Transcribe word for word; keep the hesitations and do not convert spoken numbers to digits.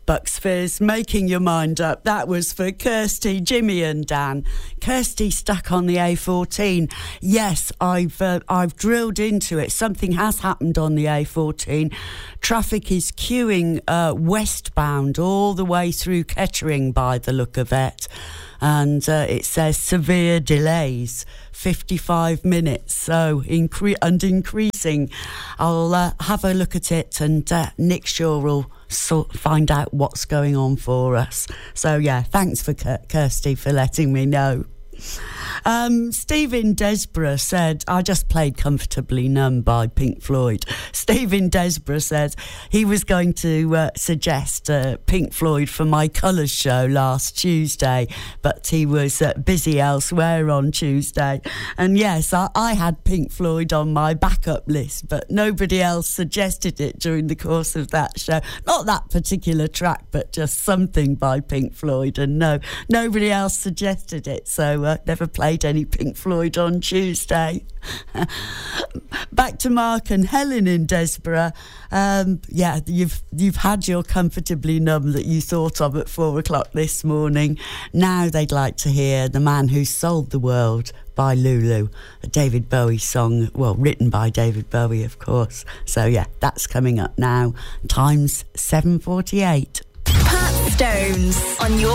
Bucks Fizz, Making Your Mind Up. That was for Kirsty, Jimmy and Dan. Kirsty stuck on the A fourteen. Yes, I've uh, I've drilled into it. Something has happened on the A fourteen. Traffic is queuing uh, westbound all the way through Kettering by the look of it. And uh, it says severe delays, fifty-five minutes, so incre- and increasing. I'll uh, have a look at it, and uh, Nick Shaw will sort find out what's going on for us. So yeah, thanks for K- Kirsty for letting me know. Um, Stephen Desborough said, I just played Comfortably Numb by Pink Floyd. Stephen Desborough said he was going to uh, suggest uh, Pink Floyd for my Colours show last Tuesday, but he was uh, busy elsewhere on Tuesday. And yes, I, I had Pink Floyd on my backup list, but nobody else suggested it during the course of that show. Not that particular track, but just something by Pink Floyd. And no, nobody else suggested it, so uh, never played any Pink Floyd on Tuesday. Back to Mark and Helen in Desborough. Um, yeah, you've you've had your Comfortably Numb that you thought of at four o'clock this morning. Now they'd like to hear The Man Who Sold the World by Lulu, a David Bowie song, well, written by David Bowie, of course. So yeah, that's coming up now. Time's seven forty-eight. Pat Stones on your